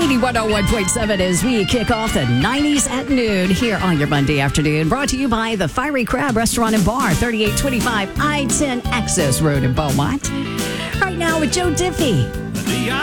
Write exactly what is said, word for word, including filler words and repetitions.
Community one oh one point seven as we kick off the nineties at noon here on your Monday afternoon. Brought to you by the Fiery Crab Restaurant and Bar, thirty-eight twenty-five I ten Access Road in Beaumont. Right now with Joe Diffie. The